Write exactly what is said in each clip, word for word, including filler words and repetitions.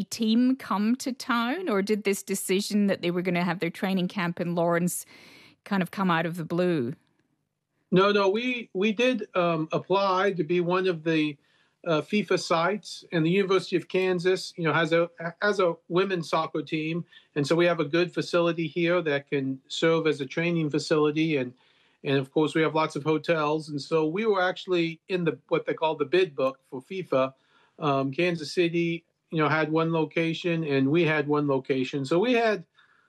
team come to town, or did this decision that they were going to have their training camp in Lawrence kind of come out of the blue? No, no, we we did um, apply to be one of the uh, FIFA sites, and the University of Kansas, you know, has a has a women's soccer team, and so we have a good facility here that can serve as a training facility, and and of course we have lots of hotels, and so we were actually in the what they call the bid book for FIFA. Um, Kansas City, you know, had one location, and we had one location, so we had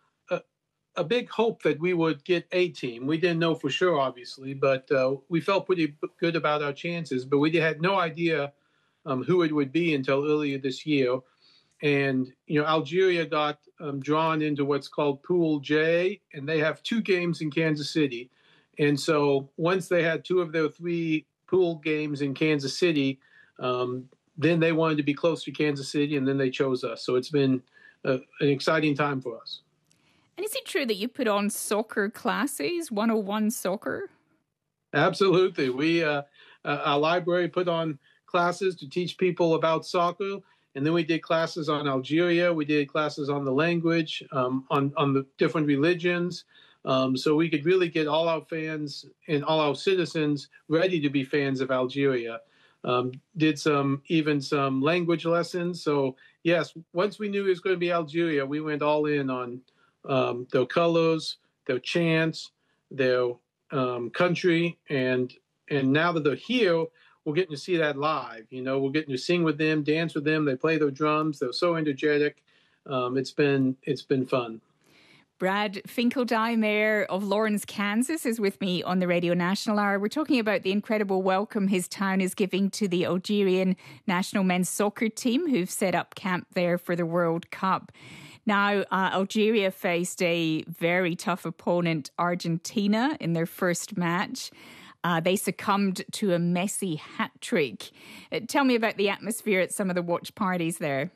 a big hope that we would get a team. We didn't know for sure, obviously, but uh, we felt pretty good about our chances. But we had no idea um, who it would be until earlier this year. And, you know, Algeria got um, drawn into what's called Pool J, and they have two games in Kansas City. And so once they had two of their three pool games in Kansas City, um, then they wanted to be close to Kansas City, and then they chose us. So it's been uh, an exciting time for us. And is it true that you put on soccer classes, one oh one soccer? Absolutely. We, uh, uh, our library put on classes to teach people about soccer. And then we did classes on Algeria. We did classes on the language, um, on, on the different religions. Um, so we could really get all our fans and all our citizens ready to be fans of Algeria. Um, did some, even some language lessons. So yes, once we knew it was going to be Algeria, we went all in on Um, their colors, their chants, their um, country, and and now that they're here, we're getting to see that live. You know, we're getting to sing with them, dance with them. They play their drums. They're so energetic. Um, it's been it's been fun. Brad Finkeldie, Mayor of Lawrence, Kansas, is with me on the Radio National Hour. We're talking about the incredible welcome his town is giving to the Algerian national men's soccer team who've set up camp there for the World Cup. Now, uh, Algeria faced a very tough opponent, Argentina, in their first match. Uh, they succumbed to a Messi hat-trick. Uh, tell me about the atmosphere at some of the watch parties there.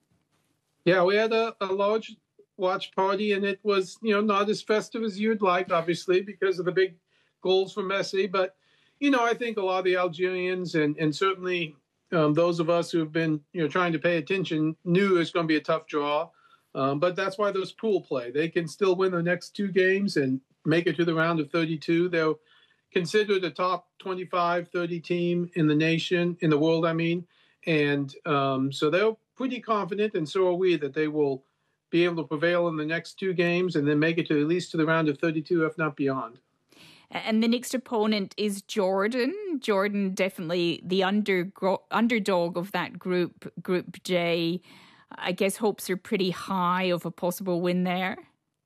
Yeah, we had a, a large watch party, and it was, you know, not as festive as you'd like, obviously, because of the big goals for Messi. But, you know, I think a lot of the Algerians and, and certainly um, those of us who have been, you know, trying to pay attention knew it was going to be a tough draw. Um, but that's why there's pool play. They can still win the next two games and make it to the round of thirty-two. They're considered a top twenty-five, thirty team in the nation, in the world, I mean. And um, so they're pretty confident, and so are we, that they will be able to prevail in the next two games and then make it to at least to the round of thirty-two, if not beyond. And the next opponent is Jordan. Jordan, definitely the under, underdog of that group, Group J. I guess hopes are pretty high of a possible win there.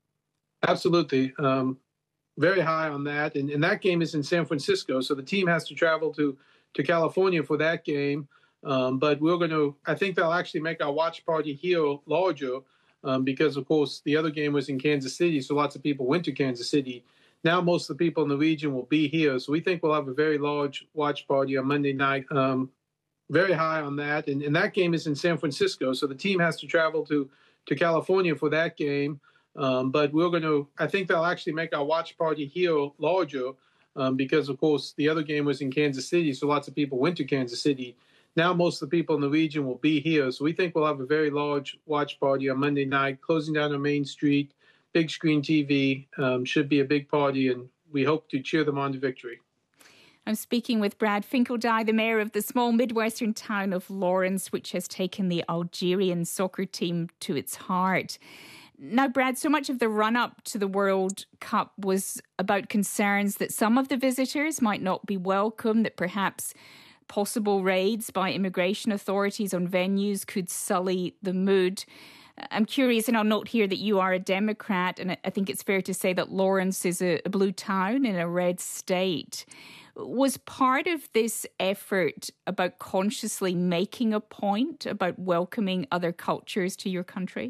Absolutely. Um, very high on that. And, and that game is in San Francisco. So the team has to travel to, to California for that game. Um, but we're going to, I think they'll actually make our watch party here larger um, because, of course, the other game was in Kansas City. So lots of people went to Kansas City. Now most of the people in the region will be here. So we think we'll have a very large watch party on Monday night. Um, very high on that. And, and that game is in San Francisco. So the team has to travel to, to California for that game. Um, but we're going to, I think they'll actually make our watch party here larger um, because, of course, the other game was in Kansas City. So lots of people went to Kansas City. Now most of the people in the region will be here. So we think we'll have a very large watch party on Monday night, closing down our main street, big screen T V. Um, should be a big party, and we hope to cheer them on to victory. I'm speaking with Brad Finkeldie, the mayor of the small Midwestern town of Lawrence, which has taken the Algerian soccer team to its heart. Now, Brad, so much of the run-up to the World Cup was about concerns that some of the visitors might not be welcome, that perhaps possible raids by immigration authorities on venues could sully the mood. I'm curious, and I'll note here that you are a Democrat, and I think it's fair to say that Lawrence is a blue town in a red state. Was part of this effort about consciously making a point about welcoming other cultures to your country?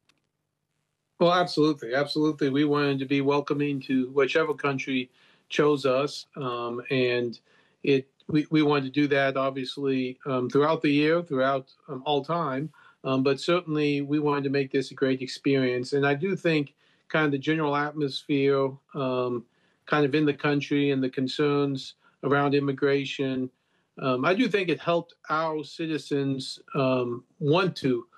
Well, absolutely. Absolutely. We wanted to be welcoming to whichever country chose us. Um, and it we, we wanted to do that, obviously, um, throughout the year, throughout um, all time. Um, but certainly we wanted to make this a great experience. And I do think kind of the general atmosphere um, kind of in the country and the concerns around immigration, um, I do think it helped our citizens um, want to